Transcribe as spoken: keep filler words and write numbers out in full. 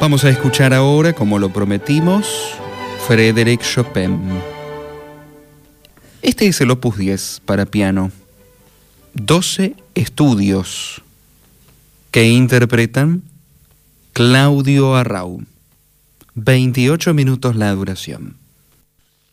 Vamos a escuchar ahora, como lo prometimos, Frédéric Chopin. Este es el opus diez para piano. doce estudios que interpretan Claudio Arrau. veintiocho minutos la duración.